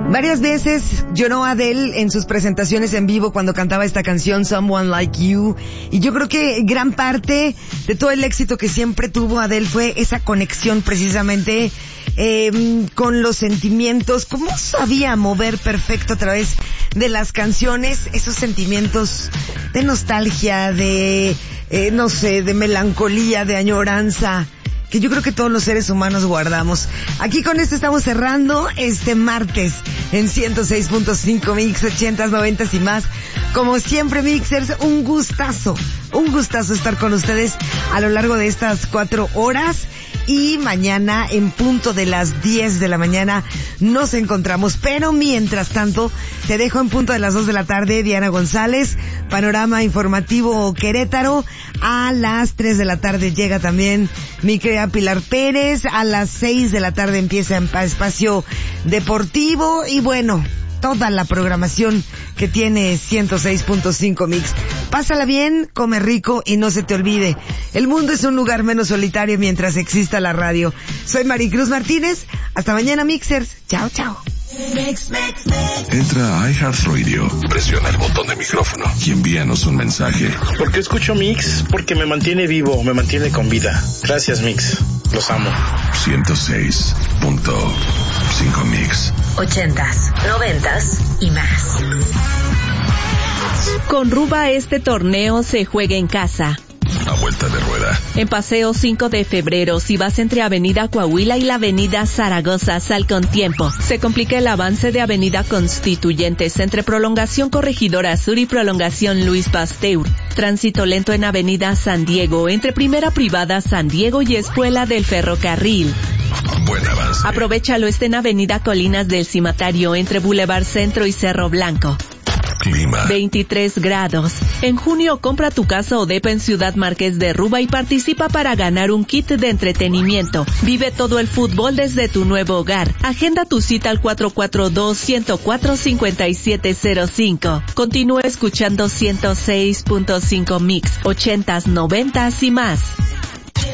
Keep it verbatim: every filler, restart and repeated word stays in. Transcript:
Varias veces lloró Adele en sus presentaciones en vivo cuando cantaba esta canción Someone Like You, y yo creo que gran parte de todo el éxito que siempre tuvo Adele fue esa conexión precisamente eh, con los sentimientos. Cómo sabía mover perfecto a través de las canciones esos sentimientos de nostalgia, de eh, no sé, de melancolía, de añoranza, que yo creo que todos los seres humanos guardamos. Aquí con esto estamos cerrando este martes en ciento seis punto cinco Mix, ochentas, noventas y más. Como siempre, Mixers, un gustazo, un gustazo estar con ustedes a lo largo de estas cuatro horas. Y mañana, en punto de las diez de la mañana, nos encontramos. Pero mientras tanto, te dejo en punto de las dos de la tarde, Diana González, Panorama Informativo Querétaro. A las tres de la tarde llega también mi querida Pilar Pérez. A las seis de la tarde empieza Espacio Deportivo. Y bueno, toda la programación que tiene ciento seis punto cinco Mix. Pásala bien, come rico y no se te olvide, el mundo es un lugar menos solitario mientras exista la radio. Soy Maricruz Martínez. Hasta mañana, Mixers. Chao, chao. Entra a iHeartRadio, presiona el botón de micrófono y envíanos un mensaje. ¿Por qué escucho Mix? Porque me mantiene vivo, me mantiene con vida. Gracias, Mix. Los amo. ciento seis punto cinco Mix. Ochentas, noventas y más. Con Ruba este torneo se juega en casa. A vuelta de rueda. En Paseo cinco de febrero, si vas entre Avenida Coahuila y la Avenida Zaragoza, sal con tiempo. Se complica el avance de Avenida Constituyentes entre Prolongación Corregidora Sur y Prolongación Luis Pasteur. Tránsito lento en Avenida San Diego, entre Primera Privada San Diego y Escuela del Ferrocarril. Buen avance. Aprovechalo, está en Avenida Colinas del Cimatario, entre Boulevard Centro y Cerro Blanco. Clima. veintitrés grados. En junio compra tu casa o depa en Ciudad Márquez de Ruba y participa para ganar un kit de entretenimiento. Vive todo el fútbol desde tu nuevo hogar. Agenda tu cita al cuatro cuatro dos, uno cero cuatro, cinco siete cero cinco. Continúa escuchando ciento seis punto cinco Mix, ochentas, noventas y más.